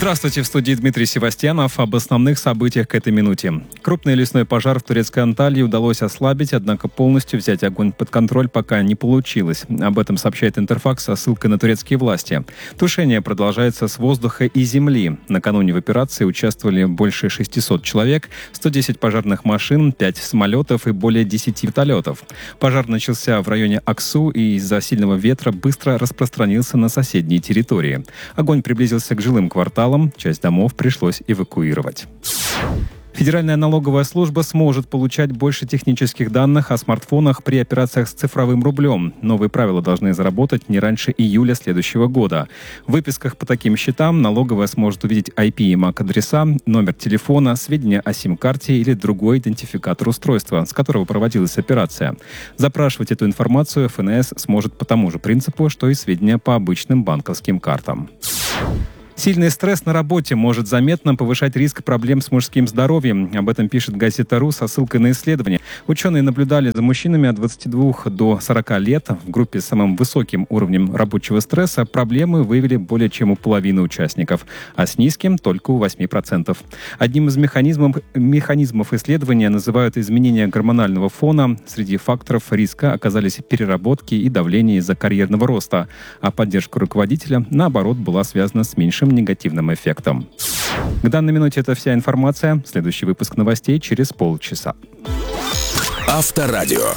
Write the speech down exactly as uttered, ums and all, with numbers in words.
Здравствуйте, в студии Дмитрий Севастьянов. Об основных событиях к этой минуте. Крупный лесной пожар в турецкой Анталии удалось ослабить, однако полностью взять огонь под контроль пока не получилось. Об этом сообщает Интерфакс со ссылкой на турецкие власти. Тушение продолжается с воздуха и земли. Накануне в операции участвовали больше шестисот человек, сто десять пожарных машин, пять самолетов и более десяти вертолетов. Пожар начался в районе Аксу и из-за сильного ветра быстро распространился на соседние территории. Огонь приблизился к жилым кварталам. Часть домов пришлось эвакуировать. Федеральная налоговая служба сможет получать больше технических данных о смартфонах при операциях с цифровым рублем. Новые правила должны заработать не раньше июля следующего года. В выписках по таким счетам налоговая сможет увидеть ай пи и эм эй си-адреса, номер телефона, сведения о сим-карте или другой идентификатор устройства, с которого проводилась операция. Запрашивать эту информацию эф эн эс сможет по тому же принципу, что и сведения по обычным банковским картам. Сильный стресс на работе может заметно повышать риск проблем с мужским здоровьем. Об этом пишет газета РУ со ссылкой на исследование. Ученые наблюдали за мужчинами от двадцати двух до сорока лет. В группе с самым высоким уровнем рабочего стресса проблемы выявили более чем у половины участников, а с низким только у восьми процентов. Одним из механизмов, механизмов исследования называют изменения гормонального фона. Среди факторов риска оказались переработки и давление из-за карьерного роста, а поддержка руководителя, наоборот, была связана с меньшим негативным эффектом. К данной минуте это вся информация. Следующий выпуск новостей через полчаса. Авторадио.